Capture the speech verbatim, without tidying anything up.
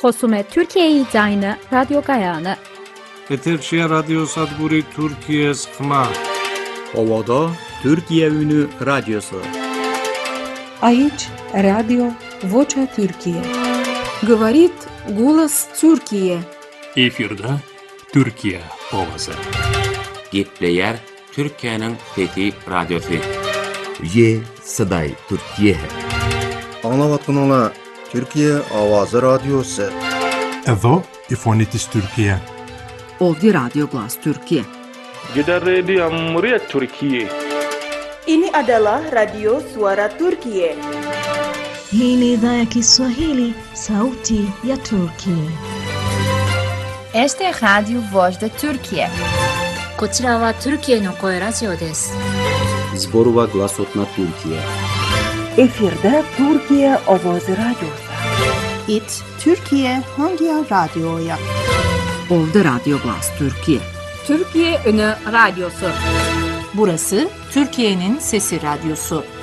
Hosume Türkiye'yi dayını radyo gayağını. Eterşehir Radyo Sadguri Türkiye sıkma. Ovada Türkiye Ünü Radyosu. Aici Radio Vocea Türkiye. Говорит голос Türkiye. Efirde Türkiye ovası. Gepleyer Türkiye'nin fethi radyosu. Ye Saday Türkiye. Anlavatqınlar Türkiye Avazı Radyosu. Evo İfonitis Türkiye. Ovdje Radio Glas Türkiye. Jeddah Radio Muria Türkiye. Ini adalah Radio Suara Türkiye. Hii ni idhaa ya Kiswahili, sauti ya Turkiye. Este é Radio Voz da Türkiye. こちらはトルキエの声ラジオです。 Zborova Glasotna Türkiye. Efirde Türkiye Avazı Radyosu. It Türkiye Hangi Radyo'ya? Ovdje Radio Glas Türkiye. Türkiye Ünü Radyosu. Burası Türkiye'nin Sesi Radyosu.